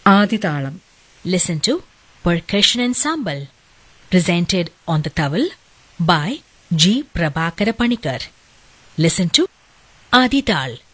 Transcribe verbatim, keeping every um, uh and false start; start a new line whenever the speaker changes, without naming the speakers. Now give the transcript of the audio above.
ആദിതാളം.
Listen to Percussion Ensemble, presented on the towel by G. Prabhakara Panikar. Listen to Adi Tal.